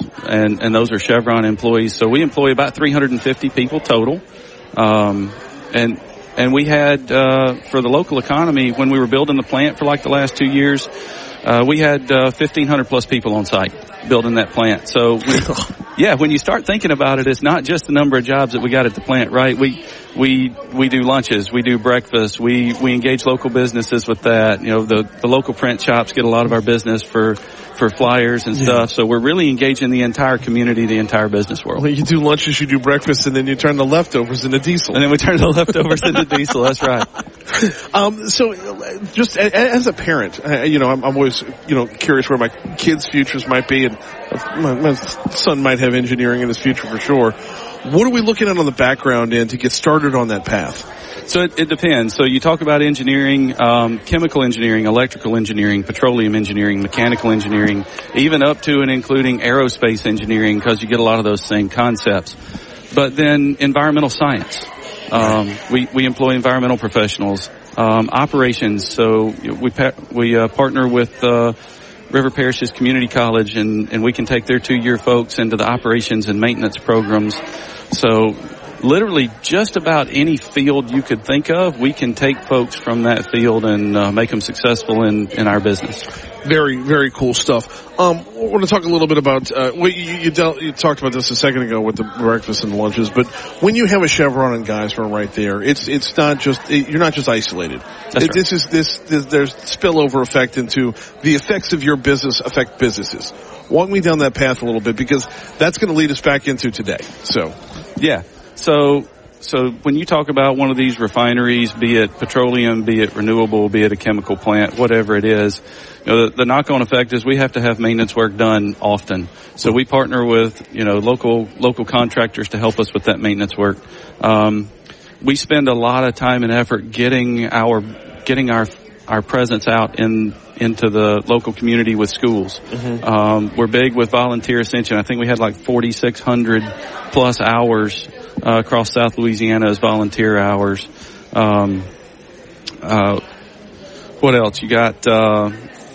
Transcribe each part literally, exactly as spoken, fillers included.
and, and those are Chevron employees. So we employ about three hundred fifty people total. Um, and, and we had, uh, for the local economy, when we were building the plant for like the last two years, uh, we had, uh, fifteen hundred plus people on site building that plant. So we, yeah, when you start thinking about it, it's not just the number of jobs that we got at the plant, right? We, we, we do lunches, we do breakfast, we, we engage local businesses with that. You know, the, the local print shops get a lot of our business for, for flyers and stuff. Yeah. So we're really engaging the entire community, the entire business world. Well, you do lunches, you do breakfast, and then you turn the leftovers into diesel. And then we turn the leftovers into diesel. That's right. Um, so just as a parent, you know, I'm, I'm always, you know, curious where my kids' futures might be, and my, my son might have engineering in his future for sure. What are we looking at on the background end to get started on that path? So it, it depends. So you talk about engineering, um, chemical engineering, electrical engineering, petroleum engineering, mechanical engineering, even up to and including aerospace engineering, because you get a lot of those same concepts. But then environmental science. Um, we, we employ environmental professionals, um, operations. So we, pa- we, uh, partner with, uh, River Parishes Community College, and, and we can take their two-year folks into the operations and maintenance programs. So literally just about any field you could think of, we can take folks from that field and uh, make them successful in, in our business. Very, very cool stuff. Um, I want to talk a little bit about, uh, well, you, you, dealt, you talked about this a second ago with the breakfast and lunches, but when you have a Chevron and Geismar right there, it's, it's not just, it, you're not just isolated. That's it, right. This is, this, this, there's spillover effect into the effects of your business affect businesses. Walk me down that path a little bit, because that's going to lead us back into today. So. Yeah. So, so when you talk about one of these refineries, be it petroleum, be it renewable, be it a chemical plant, whatever it is, you know, the, the knock-on effect is we have to have maintenance work done often. So we partner with, you know, local, local contractors to help us with that maintenance work. Um, we spend a lot of time and effort getting our, getting our, our presence out in, into the local community with schools. Mm-hmm. Um, we're big with volunteer ascension. I think we had like forty-six hundred plus hours, uh, across South Louisiana as volunteer hours. Um, uh, what else? You got, uh,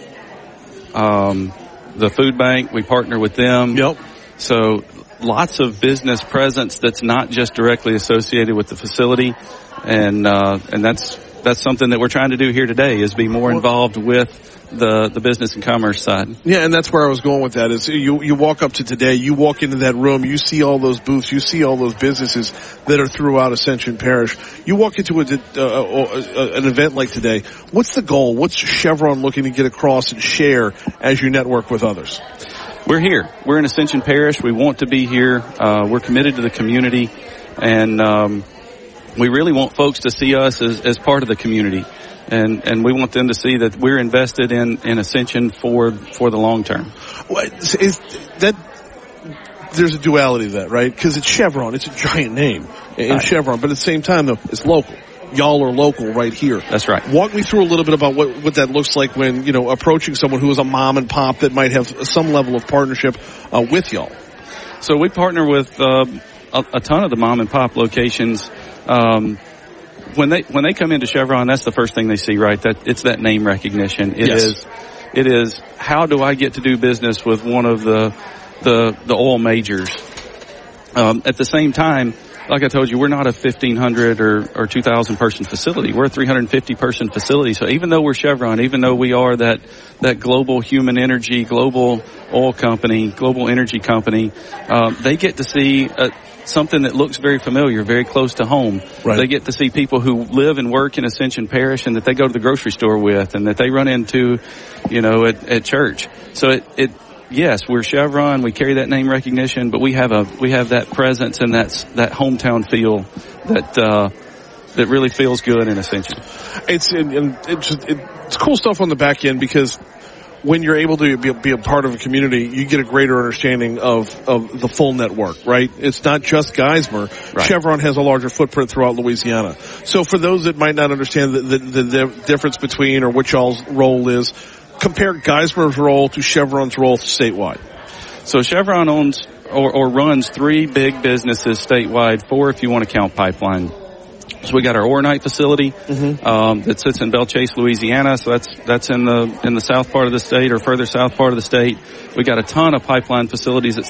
Um, the food bank, we partner with them. Yep. So lots of business presence that's not just directly associated with the facility. And, uh, and that's, that's something that we're trying to do here today, is be more involved with the, the business and commerce side. Yeah, and that's where I was going with that, is you, you walk up to today, you walk into that room, you see all those booths, you see all those businesses that are throughout Ascension Parish. You walk into a, uh, uh, an event like today, what's the goal? What's Chevron looking to get across and share as you network with others? We're here. We're in Ascension Parish. We want to be here. Uh, we're committed to the community, and, um, we really want folks to see us as, as part of the community. And, and we want them to see that we're invested in, in Ascension for, for the long term. Well, is that, there's a duality to that, right? Because it's Chevron. It's a giant name in right. Chevron. But at the same time, though, it's local. Y'all are local right here. That's right. Walk me through a little bit about what, what that looks like when, you know, approaching someone who is a mom and pop that might have some level of partnership uh, with y'all. So we partner with uh, a, a ton of the mom and pop locations. Um, when they when they come into Chevron, that's the first thing they see, right? That it's that name recognition. It yes. is it is how do I get to do business with one of the the the oil majors? Um, at the same time, like I told you, we're not a fifteen hundred or or two thousand person facility. We're a three hundred fifty person facility. So even though we're Chevron, even though we are that that global human energy, global oil company, global energy company, um, they get to see a, something that looks very familiar, very close to home. Right. They get to see people who live and work in Ascension Parish, and that they go to the grocery store with, and that they run into, you know, at, at church. So it, it, yes, we're Chevron. We carry that name recognition, but we have a, we have that presence and that's, that hometown feel that, uh, that really feels good in Ascension. It's, and it's, just, it's cool stuff on the back end, because when you're able to be, be a part of a community, you get a greater understanding of, of the full network, right? It's not just Geismar. Right. Chevron has a larger footprint throughout Louisiana. So for those that might not understand the, the, the difference between, or what y'all's role is, compare Geismar's role to Chevron's role statewide. So Chevron owns or, or runs three big businesses statewide, four if you want to count pipeline. So we got our Oronite facility, mm-hmm. um, that sits in Belchase, Louisiana. So that's, that's in the, in the south part of the state, or further south part of the state. We got a ton of pipeline facilities that